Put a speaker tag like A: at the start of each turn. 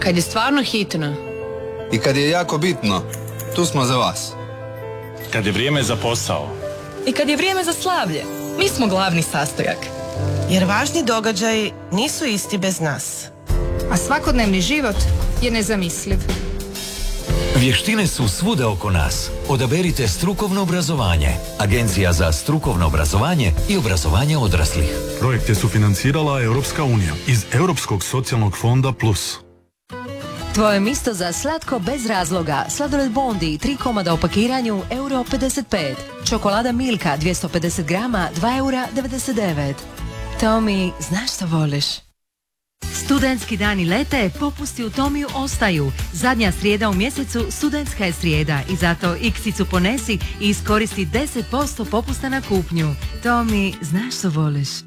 A: Kad je stvarno hitno.
B: I kad je jako bitno, tu smo za vas.
C: Kad je vrijeme za posao.
D: I kad je vrijeme za slavlje, mi smo glavni sastojak.
E: Jer važni događaji nisu isti bez nas.
F: A svakodnevni život je nezamisliv.
G: Vještine su svuda oko nas. Odaberite strukovno obrazovanje. Agencija za strukovno obrazovanje i obrazovanje odraslih.
H: Projekt je sufinancirala Europska unija iz Europskog socijalnog fonda Plus.
I: Tvoje misto za slatko bez razloga. Sladoled Bondi, 3 komada u pakiranju, €55. Čokolada Milka, 250 grama, €2,99. Tomi, znaš što voliš?
J: Studentski dani lete, popusti u Tomiju ostaju. Zadnja srijeda u mjesecu studentska je srijeda i zato iksicu ponesi i iskoristi 10% popusta na kupnju. Tomi, znaš što voliš?